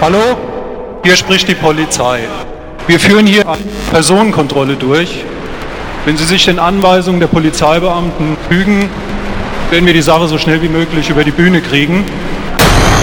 Hallo, hier spricht die Polizei. Wir führen hier eine Personenkontrolle durch. Wenn Sie sich den Anweisungen der Polizeibeamten fügen, werden wir die Sache so schnell wie möglich über die Bühne kriegen.